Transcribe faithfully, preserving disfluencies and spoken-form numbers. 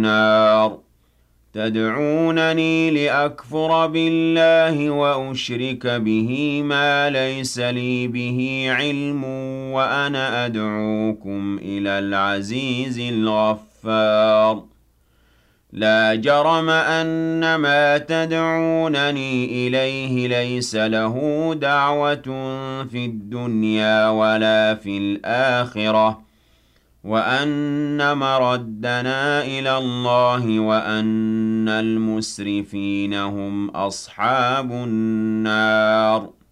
النَّارِ تَدْعُونَنِي لِأَكْفُرَ بِاللَّهِ وَأُشْرِكَ بِهِ مَا لَيْسَ لِي بِهِ عِلْمٌ وَأَنَا أَدْعُوكُمْ إِلَى الْعَزِيزِ الْغَفَّارِ لَا جَرَمَ أَنَّ مَا تَدْعُونَنِي إِلَيْهِ لَيْسَ لَهُ دَعْوَةٌ فِي الدُّنْيَا وَلَا فِي الْآخِرَةِ وَأَنَّ مَرَدَّنَا إِلَى اللَّهِ وَأَنَّ الْمُسْرِفِينَ هُمْ أَصْحَابُ النَّارِ